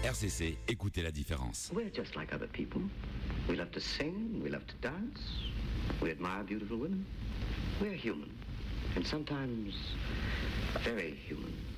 RCC, écoutez la différence. We're just like other people. We love to sing, we love to dance, we admire beautiful women. We're human, and sometimes very human.